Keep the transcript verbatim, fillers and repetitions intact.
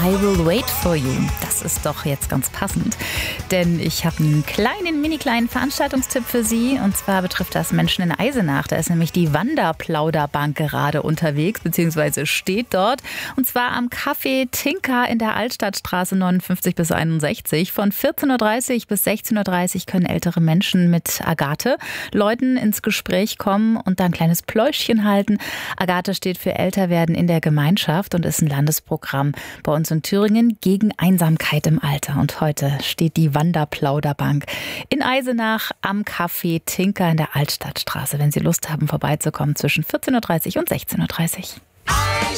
I Will Wait For You. Das ist doch jetzt ganz passend, denn ich habe einen kleinen, mini kleinen Veranstaltungstipp für Sie. Und zwar betrifft das Menschen in Eisenach. Da ist nämlich die Wanderplauderbank gerade unterwegs, beziehungsweise steht dort. Und zwar am Café Tinka in der Altstadtstraße neunundfünfzig bis einundsechzig. Von vierzehn Uhr dreißig bis sechzehn Uhr dreißig können ältere Menschen mit Agathe Leuten ins Gespräch kommen und da ein kleines Pläuschchen halten. Agathe steht für Älterwerden in der Gemeinschaft und ist ein Landesprogramm bei uns in Thüringen gegen Einsamkeit im Alter. Und heute steht die Wanderplauderbank in Eisenach am Café Tinka in der Altstadtstraße. Wenn Sie Lust haben, vorbeizukommen zwischen vierzehn Uhr dreißig und sechzehn Uhr dreißig.